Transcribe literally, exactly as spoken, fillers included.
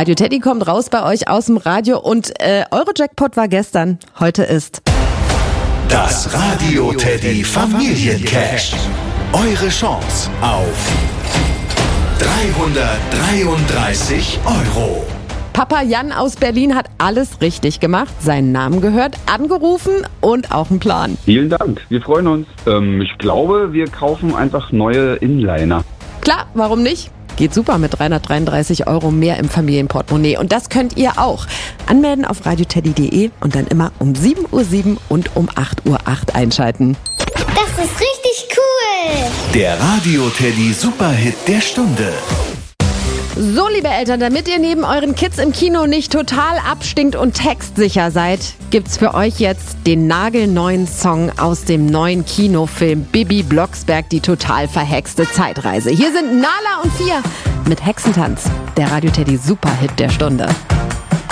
Radio Teddy kommt raus bei euch aus dem Radio und äh, Euro-Jackpot war gestern, heute ist das Radio Teddy Familiencash. Eure Chance auf dreihundertdreiunddreißig Euro. Papa Jan aus Berlin hat alles richtig gemacht, seinen Namen gehört, angerufen und auch einen Plan. Vielen Dank, wir freuen uns. Ähm, ich glaube, wir kaufen einfach neue Inliner. Klar, warum nicht? Geht super mit dreihundertdreiunddreißig Euro mehr im Familienportemonnaie. Und das könnt ihr auch. Anmelden auf radioteddy punkt de und dann immer um sieben Uhr sieben und um acht Uhr acht einschalten. Das ist richtig cool. Der Radio Teddy Superhit der Stunde. So, liebe Eltern, damit ihr neben euren Kids im Kino nicht total abstinkt und textsicher seid, gibt's für euch jetzt den nagelneuen Song aus dem neuen Kinofilm Bibi Blocksberg, die total verhexte Zeitreise. Hier sind Nala und Fia mit Hexentanz, der Radio Teddy Superhit der Stunde.